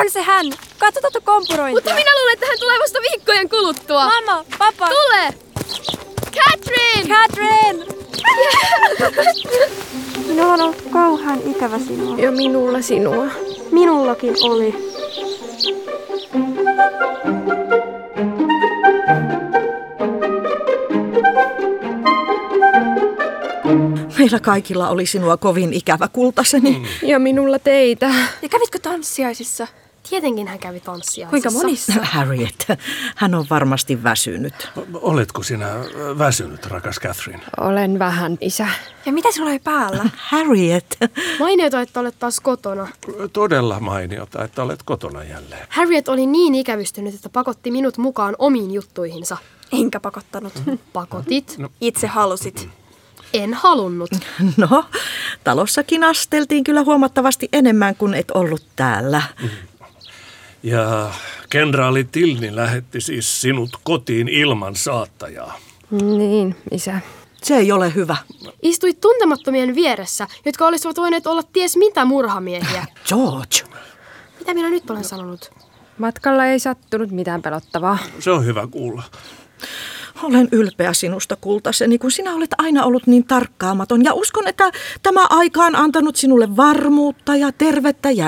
On se hän. Katso tuota kompurointia. Mutta minä luulen, että hän tulee vasta viikkojen kuluttua. Mamma, papa. Tule! Catherine! Catherine! Minulla on ollut kauhean ikävä sinua. Ja minulla sinua. Minullakin oli. Meillä kaikilla oli sinua kovin ikävä, kultaseni. Ja minulla teitä. Ja kävitkö tanssiaisissa? Tietenkin hän kävi tanssiaisissa. Kuinka monissa? Harriet, hän on varmasti väsynyt. Oletko sinä väsynyt, rakas Catherine? Olen vähän, isä. Ja mitä sulla oli päällä? Harriet. Mainiota, että olet taas kotona. Todella mainiota, että olet kotona jälleen. Harriet oli niin ikävystynyt, että pakotti minut mukaan omiin juttuihinsa. Enkä pakottanut. Pakotit? Itse halusit. En halunnut. No, talossakin asteltiin kyllä huomattavasti enemmän kuin et ollut täällä. Ja kenraali Tilni lähetti siis sinut kotiin ilman saattajaa. Niin, isä. Se ei ole hyvä. Istuit tuntemattomien vieressä, jotka olisivat voineet olla ties mitä murhamiehiä. George. Mitä minä nyt olen sanonut? Matkalla ei sattunut mitään pelottavaa. Se on hyvä kuulla. Olen ylpeä sinusta, kultaseni, kun sinä olet aina ollut niin tarkkaamaton. Ja uskon, että tämä aika on antanut sinulle varmuutta ja tervettä järkeä.